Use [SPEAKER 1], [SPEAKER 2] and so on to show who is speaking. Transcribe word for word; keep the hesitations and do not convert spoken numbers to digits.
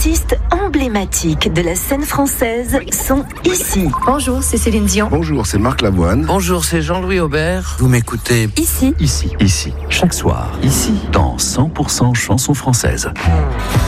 [SPEAKER 1] artistes emblématiques de la scène française sont ici.
[SPEAKER 2] Bonjour, c'est Céline Dion.
[SPEAKER 3] Bonjour, c'est Marc Lavoine.
[SPEAKER 4] Bonjour, c'est Jean-Louis Aubert. Vous m'écoutez
[SPEAKER 1] Ici.
[SPEAKER 5] Ici, ici, chaque soir, ici, dans cent pour cent chansons françaises.